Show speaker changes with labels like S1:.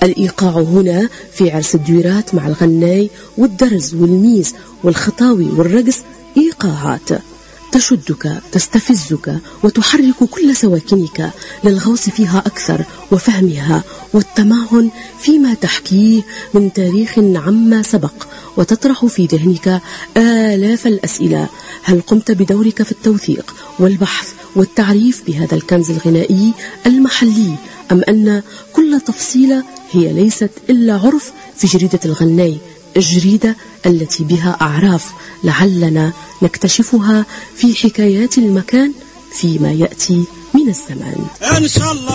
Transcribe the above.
S1: الإيقاع هنا في عرس الدويرات مع الغناي والدرز والميس والخطاوي والرقص إيقاعات تشدك تستفزك وتحرك كل سواكنك للغوص فيها أكثر وفهمها والتمعن فيما تحكيه من تاريخ عما سبق، وتطرح في ذهنك آلاف الأسئلة. هل قمت بدورك في التوثيق والبحث والتعريف بهذا الكنز الغنائي المحلي، أم أن كل تفصيلة هي ليست إلا عرف في جريدة الغناي، الجريدة التي بها أعراف لعلنا نكتشفها في حكايات المكان فيما يأتي من الزمان إن شاء الله.